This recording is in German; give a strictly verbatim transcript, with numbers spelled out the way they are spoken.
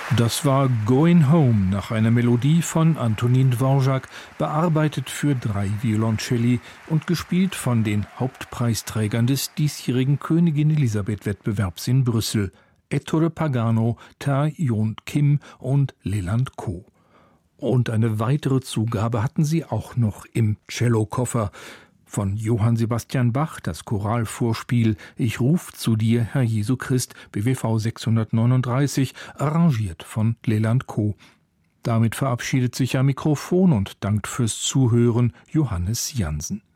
Das war Going Home nach einer Melodie von Antonin Dvorak, bearbeitet für drei Violoncelli und gespielt von den Hauptpreisträgern des diesjährigen Königin-Elisabeth-Wettbewerbs in Brüssel, Ettore Pagano, Ta-Hyon Kim und Leland Ko. Und eine weitere Zugabe hatten sie auch noch im Cellokoffer. Von Johann Sebastian Bach das Choralvorspiel Ich ruf zu dir, Herr Jesu Christ, B W V sechshundertneununddreißig, arrangiert von Leland Ko. Damit verabschiedet sich am Mikrofon und dankt fürs Zuhören Johannes Jansen.